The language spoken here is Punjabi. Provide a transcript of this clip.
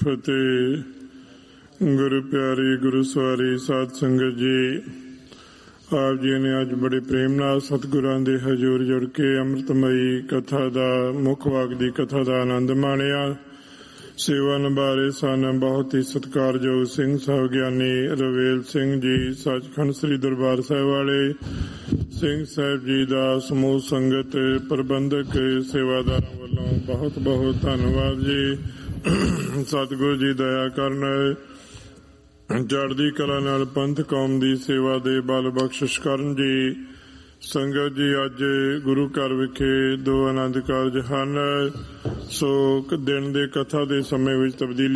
ਫਤਿਹ। ਗੁਰੂ ਪਿਆਰੀ ਗੁਰੂ ਸਵਾਰੀ ਸਾਧ ਸੰਗਤ ਜੀ, ਆਪ ਜੀ ਨੇ ਅੱਜ ਬੜੇ ਪ੍ਰੇਮ ਨਾਲ ਸਤਿਗੁਰਾਂ ਦੇ ਹਜ਼ੂਰ ਜੁੜ ਕੇ ਅੰਮ੍ਰਿਤਮਈ ਕਥਾ ਦਾ, ਮੁੱਖ ਵਾਕ ਦੀ ਕਥਾ ਦਾ ਆਨੰਦ ਮਾਣਿਆ। ਸੇਵਾ ਨਿਭਾ ਰਹੇ ਸਨ ਬਹੁਤ ਹੀ ਸਤਿਕਾਰਯੋਗ ਸਿੰਘ ਸਾਹਿਬ ਗਿਆਨੀ ਰਵੇਲ ਸਿੰਘ ਜੀ, ਸੱਚਖੰਡ ਸ੍ਰੀ ਦਰਬਾਰ ਸਾਹਿਬ ਵਾਲੇ ਸਿੰਘ ਸਾਹਿਬ ਜੀ ਦਾ ਸਮੂਹ ਸੰਗਤ ਪ੍ਰਬੰਧਕ ਸੇਵਾਦਾਰਾਂ ਵੱਲੋਂ ਬਹੁਤ ਬਹੁਤ ਧੰਨਵਾਦ ਜੀ। ਸਤਿਗੁਰੂ ਜੀ ਦਇਆ ਕਰਨ, ਚੜ੍ਹਦੀ ਕਲਾ ਨਾਲ ਪੰਥ ਕੌਮ ਦੀ ਸੇਵਾ ਦੇ ਬਲ ਬਖਸ਼ਿਸ਼ ਕਰਨ ਜੀ। ਸੰਗਤ ਜੀ, ਅੱਜ ਗੁਰੂ ਘਰ ਵਿਖੇ 2 ਆਨੰਦ ਕਾਰਜ ਹਨ, ਸੋ ਦਿਨ ਦੇ ਕਥਾ ਦੇ ਸਮੇਂ ਵਿੱਚ ਤਬਦੀਲੀ